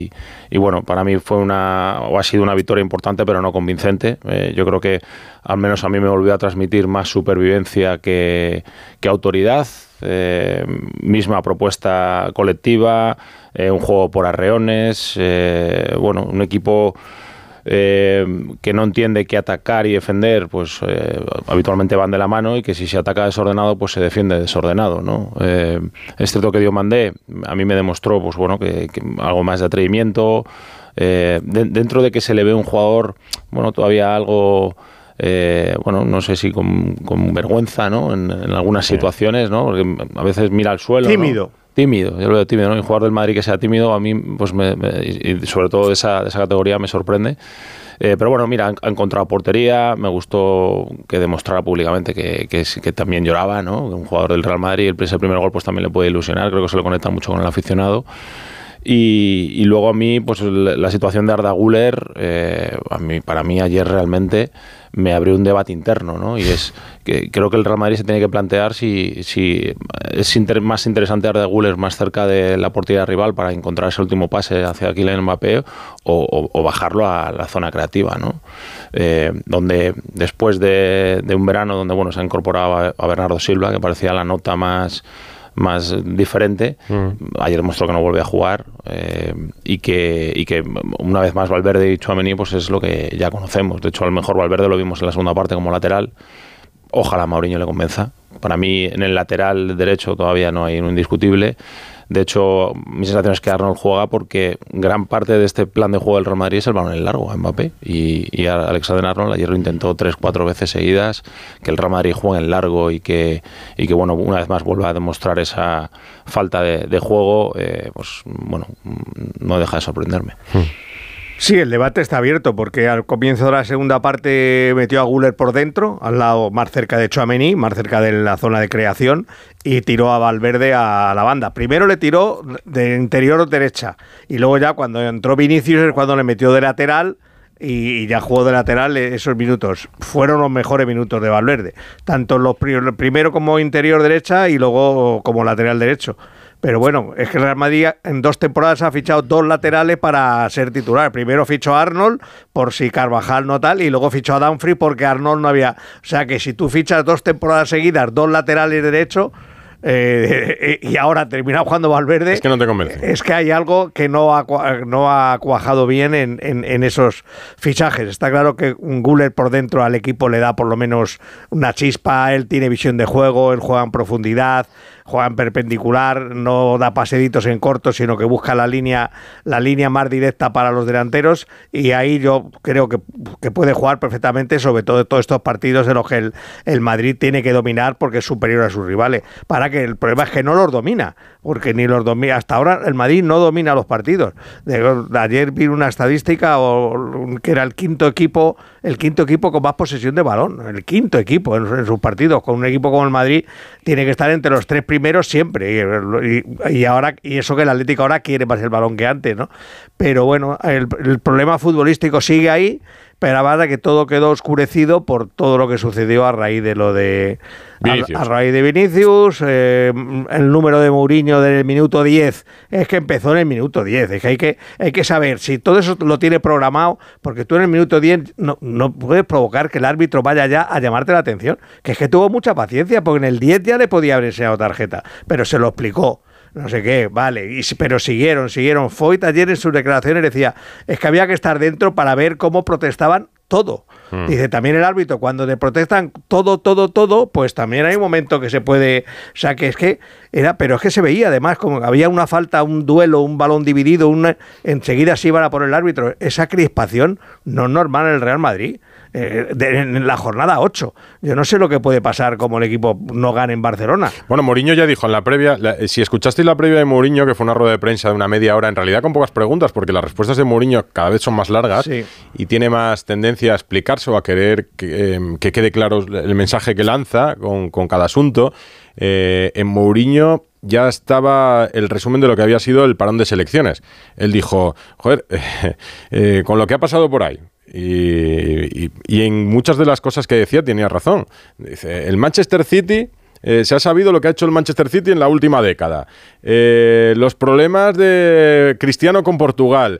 Y bueno, para mí ha sido una victoria importante, pero no convincente. Yo creo que al menos a mí me volvió a transmitir más supervivencia que autoridad. Misma propuesta colectiva, un juego por arreones, un equipo que no entiende que atacar y defender pues habitualmente van de la mano, y que si se ataca desordenado pues se defiende desordenado, ¿no? Es cierto que Diomandé a mí me demostró pues que algo más de atrevimiento, dentro de que se le ve un jugador todavía algo no sé si con vergüenza, ¿no? En algunas situaciones, ¿no? Porque a veces mira al suelo, tímido, ¿no? Tímido, yo lo veo tímido, ¿no? Y un jugador del Madrid que sea tímido, a mí, pues y sobre todo de esa categoría, me sorprende. Pero bueno, mira, ha encontrado portería, me gustó que demostrara públicamente que también lloraba, ¿no? Un jugador del Real Madrid, el primer gol pues también le puede ilusionar, creo que se le conecta mucho con el aficionado. Y luego a mí, pues la situación de Arda Güler, para mí ayer realmente me abrió un debate interno, ¿no? Y es que creo que el Real Madrid se tiene que plantear si es más interesante Arda Güler más cerca de la portería rival para encontrar ese último pase hacia Kylian Mbappé, o bajarlo a la zona creativa, ¿no? Donde después de un verano donde se ha incorporado a Bernardo Silva, que parecía la nota más diferente, ayer demostró que no vuelve a jugar, y que una vez más Valverde y Tchouaméni pues es lo que ya conocemos. De hecho, a lo mejor Valverde lo vimos en la segunda parte como lateral. Ojalá Mourinho le convenza. Para mí en el lateral derecho todavía no hay un indiscutible. De hecho, mi sensación es que Arnold juega porque gran parte de este plan de juego del Real Madrid es el balón en largo a Mbappé. Y Alexander-Arnold ayer lo intentó 3-4 veces seguidas, que el Real Madrid juegue en largo y que una vez más vuelva a demostrar esa falta de juego, no deja de sorprenderme. Sí, el debate está abierto porque al comienzo de la segunda parte metió a Güler por dentro, al lado más cerca de Tchouaméni, más cerca de la zona de creación, y tiró a Valverde a la banda. Primero le tiró de interior derecha y luego ya cuando entró Vinicius es cuando le metió de lateral y ya jugó de lateral. Esos minutos fueron los mejores minutos de Valverde, tanto los primero como interior derecha y luego como lateral derecho. Pero bueno, es que el Real Madrid en 2 temporadas ha fichado 2 laterales para ser titular. Primero fichó a Arnold por si Carvajal no tal, y luego fichó a Dumfries porque Arnold no había. O sea que si tú fichas 2 temporadas seguidas, 2 laterales derechos, y ahora termina jugando Valverde, es que no te convence. Es que hay algo que no ha cuajado bien en esos fichajes. Está claro que un Güler por dentro al equipo le da por lo menos una chispa. Él tiene visión de juego, él juega en profundidad, juega en perpendicular, no da paseditos en corto, sino que busca la línea más directa para los delanteros, y ahí yo creo que puede jugar perfectamente, sobre todo todos estos partidos en los que el Madrid tiene que dominar porque es superior a sus rivales. Para que el problema es que no los domina, porque ni los domina. Hasta ahora el Madrid no domina los partidos. Ayer vi una estadística que era el quinto equipo con más posesión de balón, el quinto equipo en sus partidos. Con un equipo como el Madrid tiene que estar entre los 3 primeros siempre, y eso que el Atlético ahora quiere más el balón que antes, ¿no? Pero bueno, el problema futbolístico sigue ahí, pero la verdad que todo quedó oscurecido por todo lo que sucedió a raíz de lo de Vinicius. A raíz de Vinicius, el número de Mourinho del minuto 10, es que empezó en el minuto 10, es que hay que saber si todo eso lo tiene programado, porque tú en el minuto 10 no puedes provocar que el árbitro vaya ya a llamarte la atención, que es que tuvo mucha paciencia, porque en el 10 ya le podía haber enseñado tarjeta, pero se lo explicó. No sé qué, vale, pero siguieron. Foyt ayer en sus declaraciones decía, es que había que estar dentro para ver cómo protestaban todo. Dice, también el árbitro, cuando le protestan todo, pues también hay un momento que se puede, o sea, que es que era, pero es que se veía además como había una falta, un duelo, un balón dividido, enseguida se iban a por el árbitro. Esa crispación no es normal en el Real Madrid. En la jornada 8. Yo no sé lo que puede pasar como el equipo no gane en Barcelona. Bueno, Mourinho ya dijo en la previa, si escuchasteis la previa de Mourinho, que fue una rueda de prensa de una media hora, en realidad con pocas preguntas, porque las respuestas de Mourinho cada vez son más largas, sí, y tiene más tendencia a explicarse o a querer que quede claro el mensaje que lanza con cada asunto. En Mourinho ya estaba el resumen de lo que había sido el parón de selecciones. Él dijo, con lo que ha pasado por ahí, y en muchas de las cosas que decía tenía razón. Dice, el Manchester City Se ha sabido lo que ha hecho el Manchester City en la última década. Los problemas de Cristiano con Portugal.